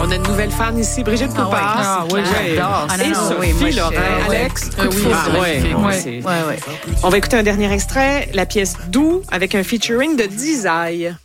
On a une nouvelle fan ici, Brigitte Poupard. Ah oui, j'adore. Et Sophie Lorrain. Alex, Oui. On va écouter un dernier extrait, la pièce Doux avec un featuring de Dizaï.